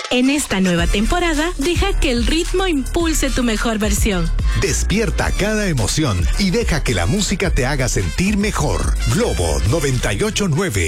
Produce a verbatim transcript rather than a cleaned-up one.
En esta nueva temporada, deja que el ritmo impulse tu mejor versión. Despierta cada emoción y deja que la música te haga sentir mejor. Globo noventa y ocho punto nueve.